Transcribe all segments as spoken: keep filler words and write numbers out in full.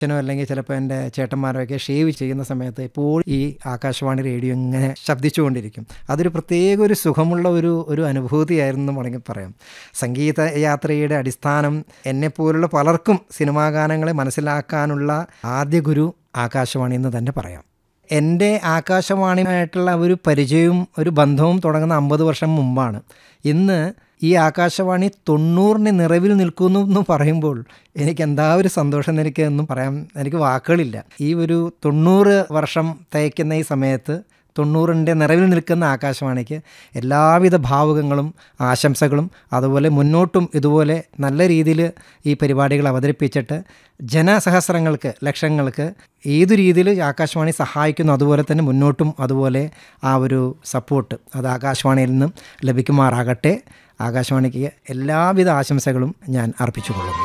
അച്ഛനോ അല്ലെങ്കിൽ ചിലപ്പോൾ എൻ്റെ ചേട്ടന്മാരോ ഒക്കെ ഷേവ് ചെയ്യുന്ന സമയത്ത് ഇപ്പോൾ ഈ ആകാശവാണി റേഡിയോ ഇങ്ങനെ ശബ്ദിച്ചുകൊണ്ടിരിക്കും. അതൊരു പ്രത്യേക ഒരു സുഖമുള്ള ഒരു ഒരു അനുഭൂതിയായിരുന്നു എന്ന് വേണമെങ്കിൽ പറയാം. സംഗീത യാത്രയുടെ അടിസ്ഥാനം എന്നെപ്പോലുള്ള പലർക്കും സിനിമാ ഗാനങ്ങളെ മനസ്സിലാക്കാനുള്ള ആദ്യ ഗുരു ആകാശവാണി എന്ന് തന്നെ പറയാം. എൻ്റെ ആകാശവാണിയുമായിട്ടുള്ള ഒരു പരിചയവും ഒരു ബന്ധവും തുടങ്ങുന്ന അമ്പത് വർഷം മുമ്പാണ്. ഇന്ന് ഈ ആകാശവാണി തൊണ്ണൂറിന് നിറവിൽ നിൽക്കുന്നു എന്ന് പറയുമ്പോൾ എനിക്ക് എന്താ ഒരു സന്തോഷം എന്ന് എനിക്ക് ഒന്നും പറയാൻ എനിക്ക് വാക്കുകളില്ല. ഈ ഒരു തൊണ്ണൂറ് വർഷം തയ്ക്കുന്ന ഈ സമയത്ത് തൊണ്ണൂറിൻ്റെ നിറവിൽ നിൽക്കുന്ന ആകാശവാണിക്ക് എല്ലാവിധ ഭാവുകങ്ങളും ആശംസകളും, അതുപോലെ മുന്നോട്ടും ഇതുപോലെ നല്ല രീതിയിൽ ഈ പരിപാടികൾ അവതരിപ്പിച്ചിട്ട് ജനസഹസ്രങ്ങൾക്ക് ലക്ഷങ്ങൾക്ക് ഏതു രീതിയിൽ ആകാശവാണി സഹായിക്കുന്നു അതുപോലെ തന്നെ മുന്നോട്ടും അതുപോലെ ആ ഒരു സപ്പോർട്ട് അത് ആകാശവാണിയിൽ നിന്നും ലഭിക്കുമാറാകട്ടെ. ആകാശവാണിക്ക് എല്ലാവിധ ആശംസകളും ഞാൻ അർപ്പിച്ചുകൊള്ളുന്നു.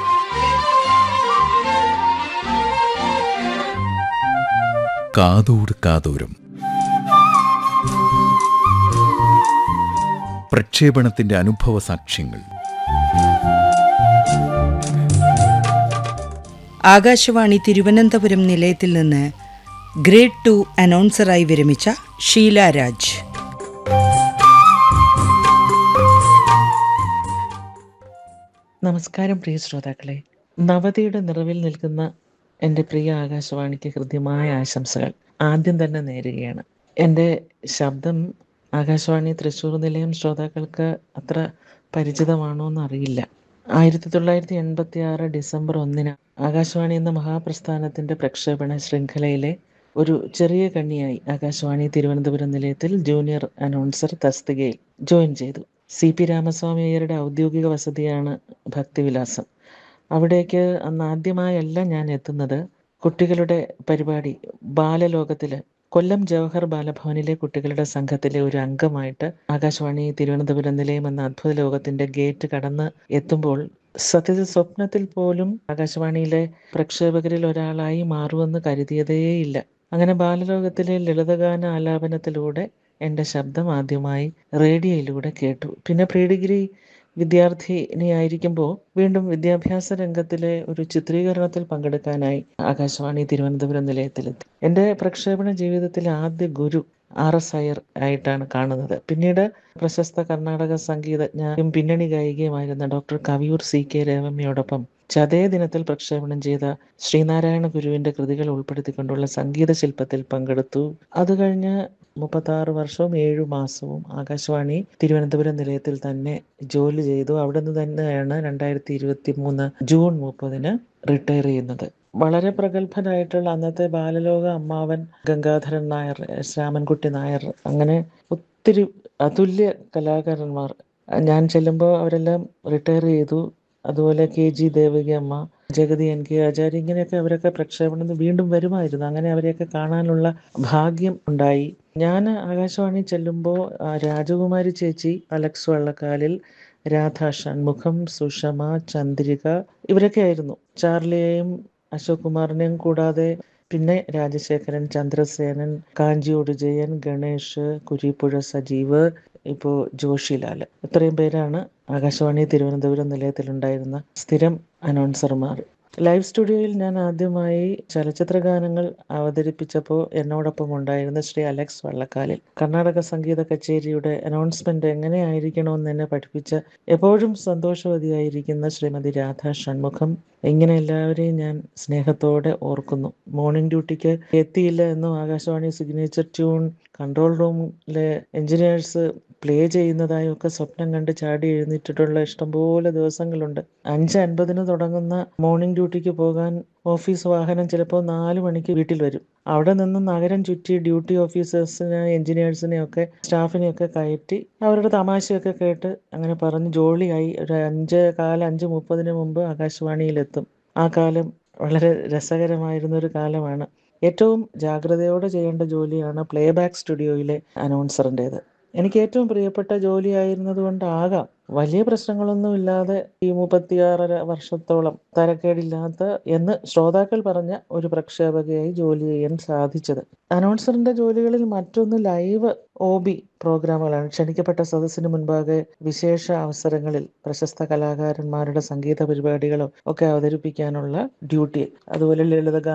കാതോട് കാതോരം പ്രക്ഷേപണത്തിന്റെ അനുഭവ സാക്ഷ്യങ്ങൾ. ആകാശവാണി തിരുവനന്തപുരം നിലയത്തിൽ നിന്ന് ഗ്രേഡ് ടു അനൗൺസറായി വിരമിച്ച ഷീല രാജ്. നമസ്കാരം പ്രിയ ശ്രോതാക്കളെ. നവതിയുടെ നിറവിൽ നിൽക്കുന്ന എൻ്റെ പ്രിയ ആകാശവാണിക്ക് ഹൃദ്യമായ ആശംസകൾ ആദ്യം തന്നെ നേരുകയാണ്. എൻ്റെ ശബ്ദം ആകാശവാണി തൃശ്ശൂർ നിലയം ശ്രോതാക്കൾക്ക് അത്ര പരിചിതമാണോ എന്നറിയില്ല. ആയിരത്തി തൊള്ളായിരത്തി എൺപത്തി ആറ് ഡിസംബർ ഒന്നിന് ആകാശവാണി എന്ന മഹാപ്രസ്ഥാനത്തിൻ്റെ പ്രക്ഷേപണ ശൃംഖലയിലെ ഒരു ചെറിയ കണ്ണിയായി ആകാശവാണി തിരുവനന്തപുരം നിലയത്തിൽ ജൂനിയർ അനൗൺസർ തസ്തികയിൽ ജോയിൻ ചെയ്തു. സി പി രാമസ്വാമി അയ്യരുടെ ഔദ്യോഗിക വസതിയാണ് ഭക്തിവിലാസം. അവിടേക്ക് അന്ന് ആദ്യമായല്ല ഞാൻ എത്തുന്നത്. കുട്ടികളുടെ പരിപാടി ബാലലോകത്തിൽ കൊല്ലം ജവഹർ ബാലഭവനിലെ കുട്ടികളുടെ സംഘത്തിലെ ഒരു അംഗമായിട്ട് ആകാശവാണി തിരുവനന്തപുരം നിലയം എന്ന അത്ഭുത ലോകത്തിന്റെ ഗേറ്റ് കടന്ന് എത്തുമ്പോൾ സത്യത്തിൽ സ്വപ്നത്തിൽ പോലും ആകാശവാണിയിലെ പ്രക്ഷേപകരിൽ ഒരാളായി മാറുമെന്ന് കരുതിയതേയില്ല. അങ്ങനെ ബാലലോകത്തിലെ ലളിതഗാന ആലാപനത്തിലൂടെ എൻ്റെ ശബ്ദം ആദ്യമായി റേഡിയോയിലൂടെ കേട്ടു. പിന്നെ പ്രീ ഡിഗ്രി വിദ്യാർത്ഥിനിയായിരിക്കുമ്പോൾ വീണ്ടും വിദ്യാഭ്യാസ രംഗത്തിലെ ഒരു ചിത്രീകരണത്തിൽ പങ്കെടുക്കാനായി ആകാശവാണി തിരുവനന്തപുരം നിലയത്തിലെത്തി. എൻ്റെ പ്രക്ഷേപണ ജീവിതത്തിലെ ആദ്യ ഗുരു ആർ എസ് അയ്യർ ആയിട്ടാണ് കാണുന്നത്. പിന്നീട് പ്രശസ്ത കർണാടക സംഗീതജ്ഞയും പിന്നണി ഗായികയുമായിരുന്ന ഡോക്ടർ കവിയൂർ സി കെ രേവമ്മയോടൊപ്പം ചതയ ദിനത്തിൽ പ്രക്ഷേപണം ചെയ്ത ശ്രീനാരായണ ഗുരുവിന്റെ കൃതികൾ ഉൾപ്പെടുത്തിക്കൊണ്ടുള്ള സംഗീത ശില്പത്തിൽ പങ്കെടുത്തു. അത് കഴിഞ്ഞ് മുപ്പത്തി ആറ് വർഷവും ഏഴു മാസവും ആകാശവാണി തിരുവനന്തപുരം നിലയത്തിൽ തന്നെ ജോലി ചെയ്തു. അവിടെ നിന്ന് തന്നെയാണ് രണ്ടായിരത്തി ഇരുപത്തി മൂന്ന് ജൂൺ മുപ്പതിന് റിട്ടയർ ചെയ്യുന്നത്. വളരെ പ്രഗത്ഭനായിട്ടുള്ള അന്നത്തെ ബാലലോക അമ്മാവൻ ഗംഗാധരൻ നായർ, ശ്യാമൻകുട്ടി നായർ, അങ്ങനെ ഒത്തിരി അതുല്യ കലാകാരന്മാർ. ഞാൻ ചെല്ലുമ്പോൾ അവരെല്ലാം റിട്ടയർ ചെയ്തു. അതുപോലെ കെ ജി ദേവകി അമ്മ, ജഗതി എൻ കെ ആചാര്യ, ഇങ്ങനെയൊക്കെ അവരൊക്കെ പ്രക്ഷേപണത്തിൽ വീണ്ടും വരുമായിരുന്നു. അങ്ങനെ അവരെയൊക്കെ കാണാനുള്ള ഭാഗ്യം ഉണ്ടായി. ഞാൻ ആകാശവാണി ചെല്ലുമ്പോൾ രാജകുമാരി ചേച്ചി, അലക്സ് വള്ളക്കാലിൽ, രാധ ഷൺമുഖം, സുഷമ, ചന്ദ്രിക ഇവരൊക്കെ ആയിരുന്നു. ചാർലിയെയും അശോക് കുമാറിനെയും കൂടാതെ പിന്നെ രാജശേഖരൻ, ചന്ദ്രസേനൻ, കാഞ്ചിയോട് ജയൻ, ഗണേഷ്, കുരിപ്പുഴ സജീവ്, ഇപ്പോൾ ജോഷിലാൽ, ഇത്രയും പേരാണ് ആകാശവാണി തിരുവനന്തപുരം നിലയത്തിലുണ്ടായിരുന്ന സ്ഥിരം അനൗൺസർമാർ. ലൈവ് സ്റ്റുഡിയോയിൽ ഞാൻ ആദ്യമായി ചലച്ചിത്ര ഗാനങ്ങൾ അവതരിപ്പിച്ചപ്പോൾ എന്നോടൊപ്പം ഉണ്ടായിരുന്ന ശ്രീ അലക്സ് വള്ളക്കാലിൽ കർണാടക സംഗീത കച്ചേരിയുടെ അനൗൺസ്മെന്റ് എങ്ങനെയായിരിക്കണമെന്ന് എന്നെ പഠിപ്പിച്ച എപ്പോഴും സന്തോഷവതിയായിരിക്കുന്ന ശ്രീമതി രാധ ഷൺമുഖം, ഇങ്ങനെ എല്ലാവരെയും ഞാൻ സ്നേഹത്തോടെ ഓർക്കുന്നു. മോർണിംഗ് ഡ്യൂട്ടിക്ക് എത്തിയില്ല എന്നും ആകാശവാണി സിഗ്നേച്ചർ ട്യൂൺ കൺട്രോൾ റൂമിലെ എഞ്ചിനീയേഴ്സ് പ്ലേ ചെയ്യുന്നതായും ഒക്കെ സ്വപ്നം കണ്ട് ചാടി എഴുന്നേറ്റിട്ടുള്ള ഇഷ്ടംപോലെ ദിവസങ്ങളുണ്ട്. അഞ്ച് അൻപതിന് തുടങ്ങുന്ന മോർണിംഗ് ഡ്യൂട്ടിക്ക് പോകാൻ ഓഫീസ് വാഹനം ചിലപ്പോൾ നാല് മണിക്ക് വീട്ടിൽ വരും. അവിടെ നിന്ന് നഗരം ചുറ്റി ഡ്യൂട്ടി ഓഫീസേഴ്സിനെ, എഞ്ചിനീയേഴ്സിനെയൊക്കെ സ്റ്റാഫിനെയൊക്കെ കയറ്റി അവരുടെ തമാശയൊക്കെ കേട്ട് അങ്ങനെ പറഞ്ഞ് ജോളിയായി ഒരു അഞ്ച് കാലം അഞ്ച് മുപ്പതിന് മുമ്പ് ആകാശവാണിയിലെത്തും. ആ കാലം വളരെ രസകരമായിരുന്ന ഒരു കാലമാണ്. ഏറ്റവും ജാഗ്രതയോടെ ചെയ്യേണ്ട ജോലിയാണ് പ്ലേ ബാക്ക് സ്റ്റുഡിയോയിലെ അനൗൺസറിൻ്റേത്. എനിക്ക് ഏറ്റവും പ്രിയപ്പെട്ട ജോലിയായിരുന്നത് കൊണ്ടാകാം വലിയ പ്രശ്നങ്ങളൊന്നുമില്ലാതെ ഈ മുപ്പത്തിയാറര വർഷത്തോളം തരക്കേടില്ലാത്ത എന്ന് ശ്രോതാക്കൾ പറഞ്ഞ ഒരു പ്രക്ഷേപകയായി ജോലി ചെയ്യാൻ സാധിച്ചത്. അനൗൺസറിന്റെ ജോലികളിൽ മറ്റൊന്ന് ലൈവ് ഒ ബി പ്രോഗ്രാമുകളാണ്. ക്ഷണിക്കപ്പെട്ട സദസ്സിന് മുൻപാകെ വിശേഷ അവസരങ്ങളിൽ പ്രശസ്ത കലാകാരന്മാരുടെ സംഗീത പരിപാടികളും ഒക്കെ അവതരിപ്പിക്കാനുള്ള ഡ്യൂട്ടി, അതുപോലെ ലളിത